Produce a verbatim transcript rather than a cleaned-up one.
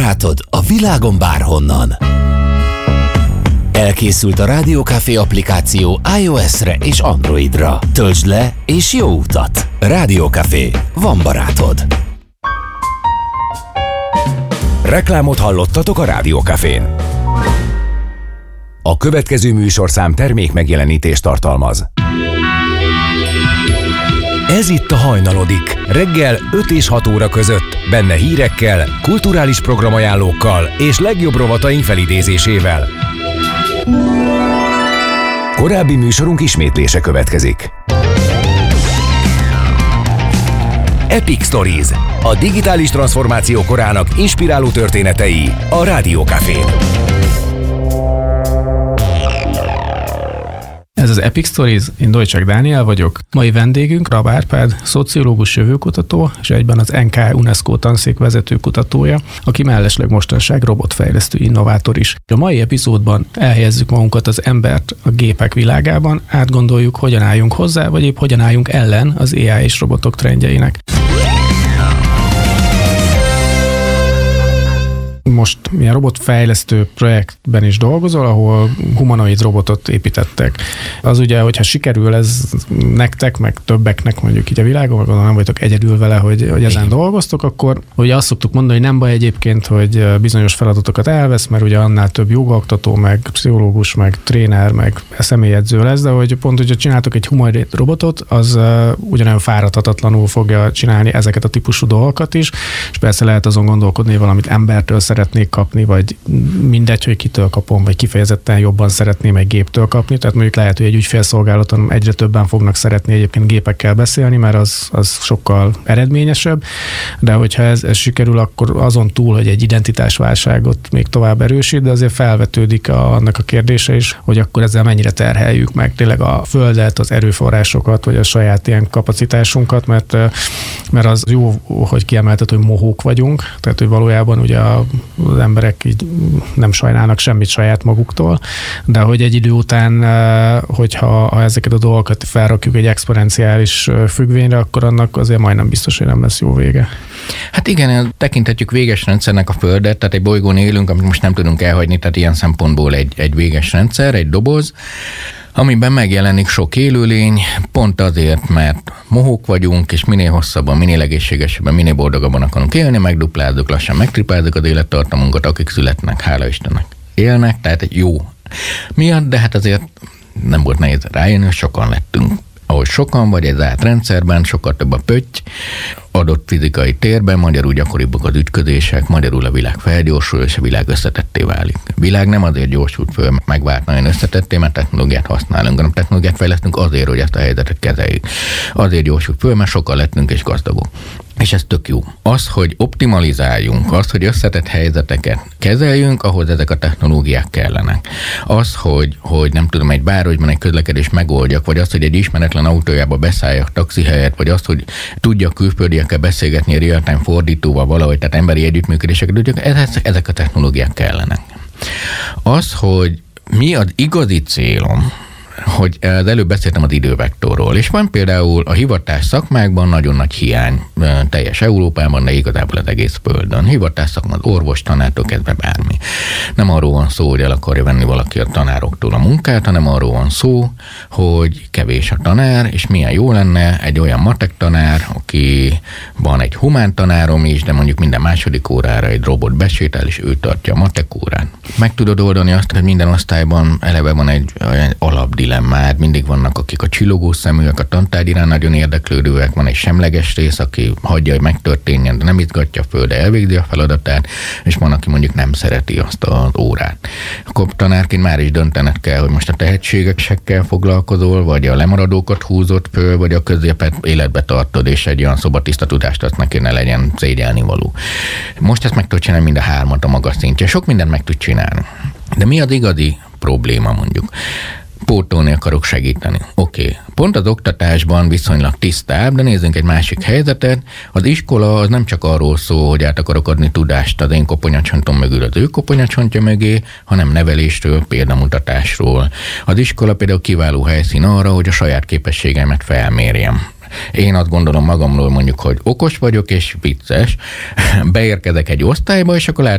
barátod a világon bárhonnan. Elkészült a Rádió Café applikáció iOS-re és Androidra. Töltsd le és jó utat! Rádió Café. Van barátod. Reklámot hallottatok a Rádió Cafén. A következő műsorszám termék megjelenítést tartalmaz. Ez itt a Hajnalodik. Reggel öt és hat óra között. Benne hírekkel, kulturális programajánlókkal és legjobb rovataink felidézésével. Korábbi műsorunk ismétlése következik. Epic Stories. A digitális transformáció korának inspiráló történetei a Rádió Cafén. Ez az Epic Stories, én Dojcsák Dániel vagyok. Mai vendégünk Rab Árpád, szociológus, jövőkutató, és egyben az en ká UNESCO tanszék vezető kutatója, aki mellesleg mostanság robotfejlesztő innovátor is. A mai epizódban elhelyezzük magunkat az embert a gépek világában, átgondoljuk, hogyan álljunk hozzá, vagy épp hogyan álljunk ellen az á i és robotok trendjeinek. Most milyen robotfejlesztő projektben is dolgozol, ahol humanoid robotot építettek. Az ugye, hogyha sikerül ez nektek, meg többeknek mondjuk így a világon, vagy nem vagytok egyedül vele, hogy, hogy ezen dolgoztok, akkor ugye azt szoktuk mondani, hogy nem baj egyébként, hogy bizonyos feladatokat elvesz, mert ugye annál több jogaoktató, meg pszichológus, meg tréner, meg személyedző lesz, de hogy pont, hogyha csináltok egy humanoid robotot, az ugyanolyan fáradhatatlanul fogja csinálni ezeket a típusú dolgokat is, és persze lehet azon gondolkodni, hogy valamit embertől szeretnék kapni, vagy mindegy, hogy kitől kapom, vagy kifejezetten jobban szeretném egy géptől kapni. Tehát mondjuk lehet, hogy egy ügyfélszolgálaton egyre többen fognak szeretni egyébként gépekkel beszélni, mert az, az sokkal eredményesebb, de hogyha ez, ez sikerül, akkor azon túl, hogy egy identitásválságot még tovább erősít, de azért felvetődik a, annak a kérdése is, hogy akkor ezzel mennyire terheljük meg tényleg a földet, az erőforrásokat, vagy a saját ilyen kapacitásunkat, mert, mert az jó, hogy kiemeltet, hogy mohók vagyunk, tehát hogy valójában ugye a az emberek így nem sajnálnak semmit saját maguktól, de hogy egy idő után, hogyha ha ezeket a dolgokat felrakjuk egy exponenciális függvényre, akkor annak azért majdnem biztos, hogy nem lesz jó vége. Hát igen, tekinthetjük véges rendszernek a Földet, tehát egy bolygón élünk, amit most nem tudunk elhagyni, tehát ilyen szempontból egy, egy véges rendszer, egy doboz, amiben megjelenik sok élőlény, pont azért, mert mohók vagyunk, és minél hosszabban, minél egészségesebben, minél boldogabban akarunk élni, megduplázzuk, lassan megtriplázzuk az élettartamunkat, akik születnek, hála Istennek élnek, tehát egy jó miatt, de hát azért nem volt nehéz rájönni, hogy sokan lettünk. Ahogy sokan vagy egy zárt rendszerben, sokkal több a pötty, adott fizikai térben, magyarul gyakoribbak az ütközések, magyarul a világ felgyorsul, és a világ összetetté válik. A világ nem azért gyorsult föl, megvált nagyon összetetté, mert technológiát használunk, hanem technológiát fejlesztünk azért, hogy ezt a helyzetet kezeljük. Azért gyorsult föl, mert sokkal lettünk és gazdagok. És ez tök jó. Az, hogy optimalizáljunk, az, hogy összetett helyzeteket kezeljünk, ahhoz ezek a technológiák kellenek. Az, hogy, hogy nem tudom, egy városban egy közlekedés megoldjak, vagy az, hogy egy ismeretlen autójába beszálljak taxi helyett, vagy az, hogy tudjak külföldiekkel beszélgetni real-time fordítóval valahogy, tehát emberi együttműködéseket tudjak, ezek a technológiák kellenek. Az, hogy mi az igazi célom, hogy az előbb beszéltem az idővektorról, és van például a hivatás szakmákban nagyon nagy hiány teljes Európában, de igazából az egész Földön. Hivatás szakma az orvos, tanártól kezdve bármi. Nem arról van szó, hogy el akarja venni valaki a tanároktól a munkát, hanem arról van szó, hogy kevés a tanár, és milyen jó lenne egy olyan matek tanár, aki van egy humán tanárom is, de mondjuk minden második órára egy robot besétál, és ő tartja a matek órán. Meg tudod oldani azt, hogy minden osztályban eleve van egy olyan alapdilemmát, mindig vannak, akik a csillogó szeműek, a tantárgy iránt nagyon érdeklődőek, van egy semleges rész, aki hagyja, hogy megtörténjen, de nem izgatja föl, de elvégzi a feladatát, és van, aki mondjuk nem szereti azt az órát. Akkor tanárként már is döntened kell, hogy most a tehetségesekkel foglalkozol, vagy a lemaradókat húzod föl, vagy a középet életbe tartod, és egy olyan szobatiszta tudást azt neki ne legyen szégyelni való. Most ezt meg tud csinálni mind a hármat a magas szintje. Sok mindent meg tud csinálni. De mi az igazi probléma mondjuk? Pótolni akarok segíteni. Oké, okay. Pont az oktatásban viszonylag tisztább, de nézzünk egy másik helyzetet. Az iskola az nem csak arról szól, hogy át akarok adni tudást az én koponyacsontom mögül az ő koponyacsontja mögé, hanem nevelésről, példamutatásról. Az iskola például kiváló helyszín arra, hogy a saját képességeimet felmérjem. Én azt gondolom magamról mondjuk, hogy okos vagyok és vicces. Beérkezek egy osztályba, és akkor